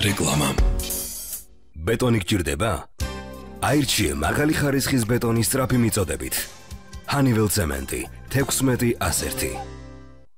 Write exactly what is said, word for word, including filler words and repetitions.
რეკლამა. ბეტონი გჭირდება? აირჩიე მაღალი ხარისხის ბეტონის სწრაფი მიწოდებით. Honeywell ცემენტი თექვსმეტი ასი ერთი.